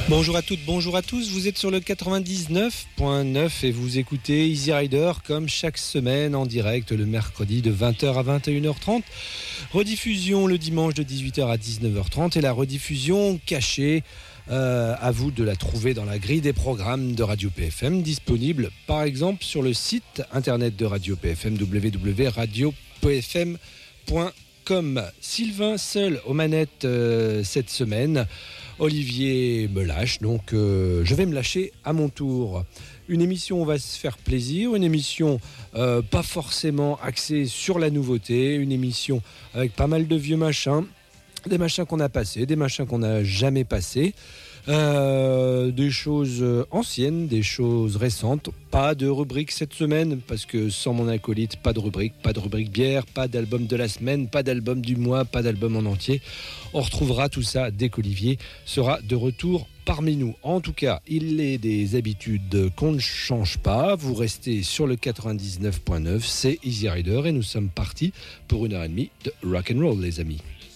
Bonjour à toutes, bonjour à tous, vous êtes sur le 99.9 et vous écoutez Easy Rider comme chaque semaine en direct le mercredi de 20h à 21h30. Rediffusion le dimanche de 18h à 19h30 et la rediffusion cachée, à vous de la trouver dans la grille des programmes de Radio PFM, disponible par exemple sur le site internet de Radio PFM, www.radiopfm.com. Sylvain seul aux manettes cette semaine. Olivier me lâche, donc je vais me lâcher à mon tour. Une émission où on va se faire plaisir, une émission pas forcément axée sur la nouveauté, une émission avec pas mal de vieux machins, des machins qu'on a passés, des machins qu'on n'a jamais passés, des choses anciennes, des choses récentes. Pas de rubrique cette semaine, parce que sans mon acolyte, pas de rubrique bière, pas d'album de la semaine, pas d'album du mois, pas d'album en entier. On retrouvera tout ça dès qu'Olivier sera de retour parmi nous. En tout cas, il est des habitudes qu'on ne change pas. Vous restez sur le 99.9, c'est Easy Rider et nous sommes partis pour 1h30 de rock'n'roll, les amis.